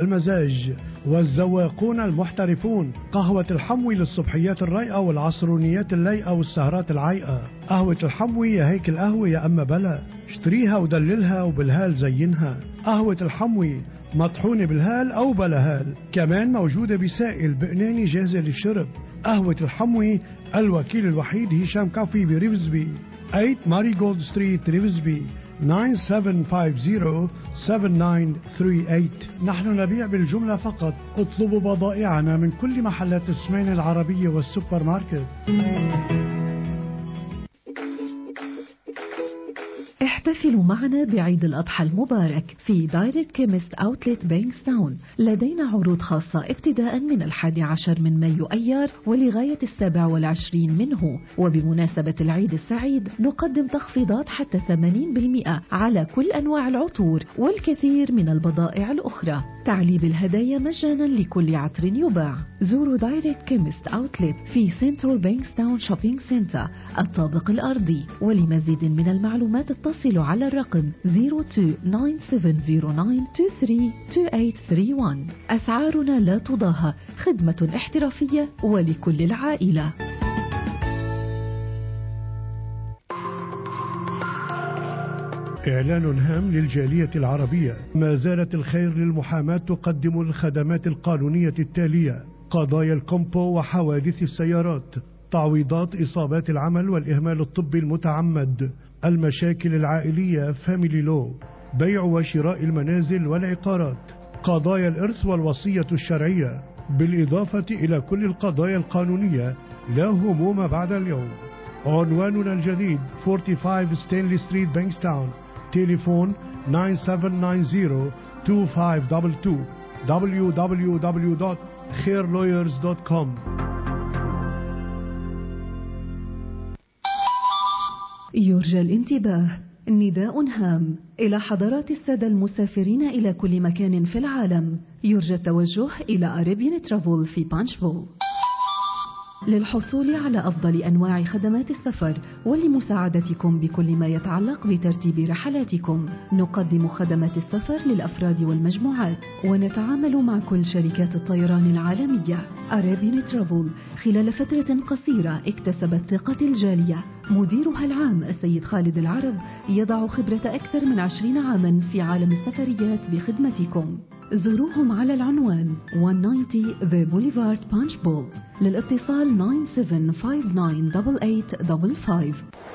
المزاج والذواقون المحترفون. قهوة الحموي للصبحيات الرايقة والعصرونيات اللايقة والسهرات العايقة. قهوة الحموي يا هيك القهوة يا أما بلا، اشتريها ودللها وبالهال زينها. قهوة الحموي مطحونة بالهال أو بلا هال، كمان موجودة بسائل بقناني جاهزة للشرب. قهوة الحموي الوكيل الوحيد هشام كافي بريفزبي، 8 ماري جولد ستريت ريفزبي، 9750-7938. نحن نبيع بالجملة فقط. اطلبوا بضائعنا من كل محلات السمين العربية والسوبر ماركت. احتفلوا معنا بعيد الأضحى المبارك في دايركت كيمست أوتلت بينغستاون. لدينا عروض خاصة ابتداء من 11 من مايو أيار ولغاية 27 منه. وبمناسبة العيد السعيد نقدم تخفيضات حتى 80% على كل أنواع العطور والكثير من البضائع الأخرى. تعليب الهدايا مجانا لكل عطر يباع. زوروا دايركت كيمست أوتلت في سنترال بينغستاون شوبينج سنتر الطابق الأرضي. ولمزيد من المعلومات اتصلوا على الرقم 029709232831. أسعارنا لا تضاهى، خدمة احترافية ولكل العائلة. إعلان هام للجالية العربية. ما زالت الخير للمحاماة تقدم الخدمات القانونية التالية: قضايا الكومبو وحوادث السيارات، تعويضات إصابات العمل والإهمال الطبي المتعمد، المشاكل العائلية فاميلي لو، بيع وشراء المنازل والعقارات، قضايا الإرث والوصية الشرعية، بالإضافة إلى كل القضايا القانونية. لا هموم بعد اليوم. عنواننا الجديد 45 ستانلي ستريت بانكستاون. تليفون 9790-2522. www.khairlawyers.com. يرجى الانتباه، نداء هام إلى حضرات السادة المسافرين إلى كل مكان في العالم. يرجى التوجه إلى أريبيان ترافل في بانشفول. للحصول على أفضل أنواع خدمات السفر ولمساعدتكم بكل ما يتعلق بترتيب رحلاتكم، نقدم خدمات السفر للأفراد والمجموعات، ونتعامل مع كل شركات الطيران العالمية. أريبيان ترافل خلال فترة قصيرة اكتسبت ثقة الجالية. مديرها العام السيد خالد العرب يضع خبرة أكثر من 20 عاما في عالم السفريات بخدمتكم. زوروهم على العنوان 190 The Boulevard Punchbowl. للاتصال 97598855.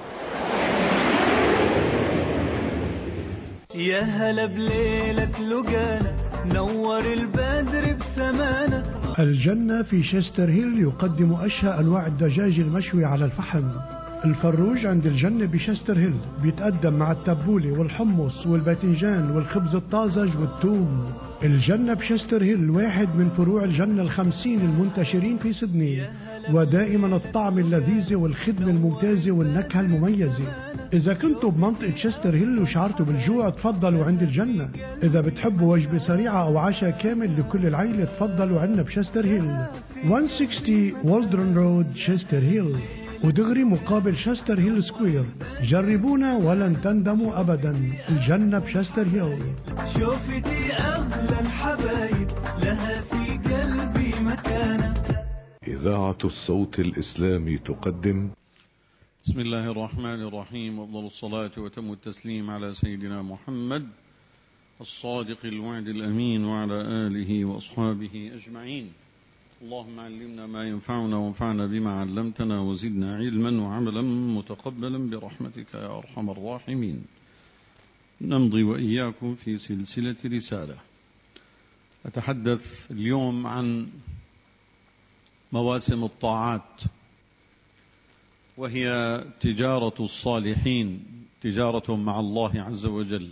يا هلا بليلة لقانا نور البدر بسمانة. الجنة في شستر هيل يقدم أشهى أنواع الدجاج المشوي على الفحم. الفروج عند الجنة بشستر هيل بيتقدم مع التبولة والحمص والباذنجان والخبز الطازج والثوم. الجنة بشستر هيل واحد من فروع الجنة 50 المنتشرين في سيدني، ودائما الطعم اللذيذ والخدمة الممتازة والنكهة المميزة. إذا كنتوا بمنطقة شستر هيل وشعرتوا بالجوع تفضلوا عند الجنة. إذا بتحبوا وجبة سريعة أو عشاء كامل لكل العيلة تفضلوا عنا بشستر هيل، 160 والدرن رود شستر هيل، ودغري مقابل شستر هيل سكوير. جربونا ولن تندموا أبدا. الجنة بشستر هيل. شوفتي أغلى الحبايب لها في قلبي مكانة. إذاعة الصوت الإسلامي تقدم. بسم الله الرحمن الرحيم، وأفضل الصلاة وتم التسليم على سيدنا محمد الصادق الوعد الأمين وعلى آله وأصحابه أجمعين. اللهم علمنا ما ينفعنا وانفعنا بما علمتنا وزدنا علما وعملا متقبلا برحمتك يا أرحم الراحمين. نمضي وإياكم في سلسلة رسالة. أتحدث اليوم عن مواسم الطاعات، وهي تجارة الصالحين، تجارة مع الله عز وجل.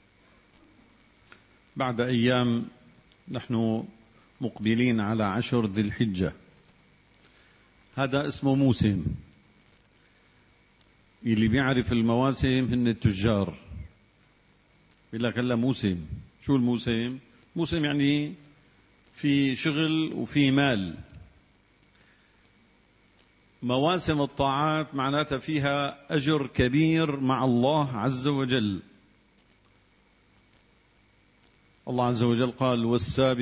بعد أيام نحن مقبلين على 10 ذي الحجة. هذا اسمه موسم. اللي بيعرف المواسم هن التجار. بيقول لك هلا موسم. شو الموسم؟ موسم يعني في شغل وفي مال. مواسم الطاعات معناتها فيها أجر كبير مع الله عز وجل. الله عز وجل قال: والسابقون